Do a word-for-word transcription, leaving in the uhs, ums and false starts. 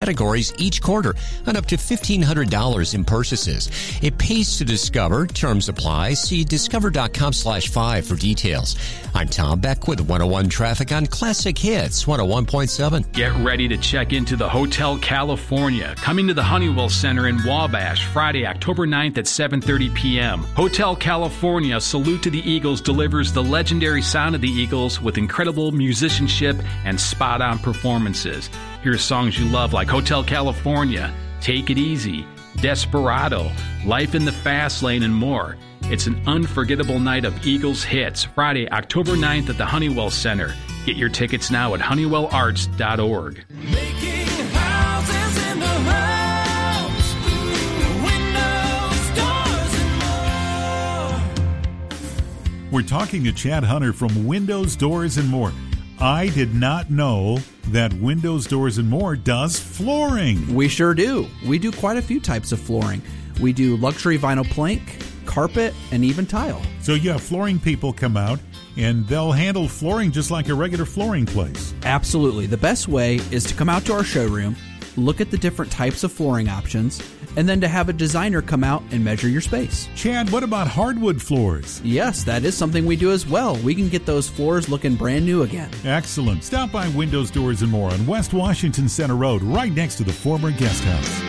categories each quarter on up to fifteen hundred dollars in purchases. It pays to discover. Terms apply. See discover.com slash five for details. I'm Tom Beck with one oh one Traffic on Classic Hits one oh one point seven. Get ready to check into the Hotel California, coming to the Honeywell Center in Wabash Friday, October ninth at seven thirty p.m. Hotel California, Salute to the Eagles, delivers the legendary sound of the Eagles with incredible musicianship and spot-on performances. Hear songs you love like Hotel California, Take It Easy, Desperado, Life in the Fast Lane, and more. It's an unforgettable night of Eagles hits, Friday, October ninth at the Honeywell Center. Get your tickets now at honeywell arts dot org. Making houses in the house, windows, doors, and more. We're talking to Chad Hunter from Windows, Doors, and More. I did not know that Windows, Doors, and More does flooring. We sure do. We do quite a few types of flooring. We do luxury vinyl plank, carpet, and even tile. So you have flooring people come out, and they'll handle flooring just like a regular flooring place. Absolutely. The best way is to come out to our showroom, look at the different types of flooring options, and then to have a designer come out and measure your space. Chad, what about hardwood floors? Yes, that is something we do as well. We can get those floors looking brand new again. Excellent. Stop by Windows, Doors, and More on West Washington Center Road, right next to the former guest house.